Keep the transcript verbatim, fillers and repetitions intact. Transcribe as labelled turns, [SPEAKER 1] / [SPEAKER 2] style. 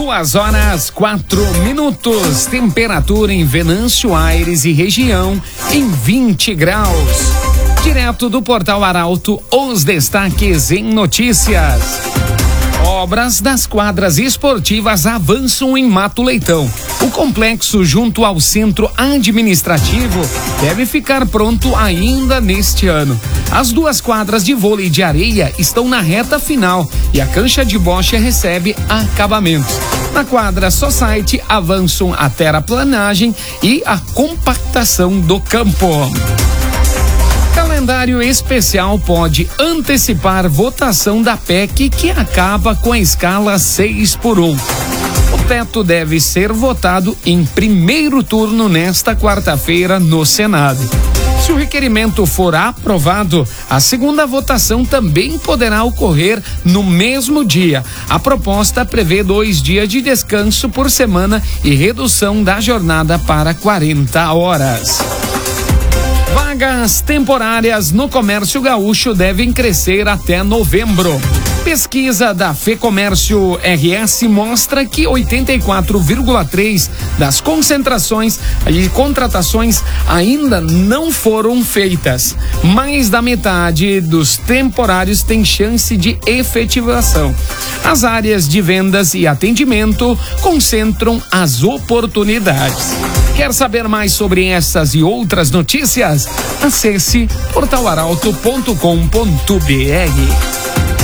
[SPEAKER 1] Duas horas, quatro minutos. Temperatura em Venâncio Aires e região em vinte graus. Direto do Portal Arauto, os destaques em notícias. Obras das quadras esportivas avançam em Mato Leitão. O complexo junto ao centro administrativo deve ficar pronto ainda neste ano. As duas quadras de vôlei de areia estão na reta final e a cancha de bocha recebe acabamentos. Na quadra Society avançam a terraplanagem e a compactação do campo. Calendário especial pode antecipar votação da P E C que acaba com a escala seis por um. O teto deve ser votado em primeiro turno nesta quarta-feira no Senado. Se o requerimento for aprovado, a segunda votação também poderá ocorrer no mesmo dia. A proposta prevê dois dias de descanso por semana e redução da jornada para quarenta horas. Vagas temporárias no comércio gaúcho devem crescer até novembro. Pesquisa da FEComércio R S mostra que oitenta e quatro vírgula três por cento das concentrações e contratações ainda não foram feitas. Mais da metade dos temporários tem chance de efetivação. As áreas de vendas e atendimento concentram as oportunidades. Quer saber mais sobre essas e outras notícias? Acesse portal arauto ponto com ponto br.